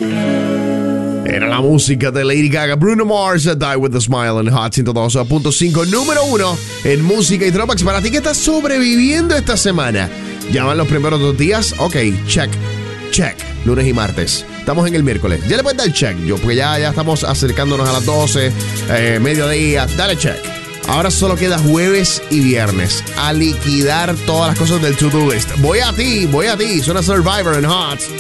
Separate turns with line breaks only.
Era la música de Lady Gaga, Bruno Mars, Die With A Smile en Hot 102.5, número 1 en música y throwbacks. Para ti que estás sobreviviendo esta semana, ya van los primeros 2 días. Ok, check, lunes y martes. Estamos en el miércoles. Ya le puedes dar check, porque ya estamos acercándonos a las 12, mediodía. Dale check. Ahora solo queda jueves y viernes a liquidar todas las cosas del to-do list. Voy a ti. Suena Survivor en Hot.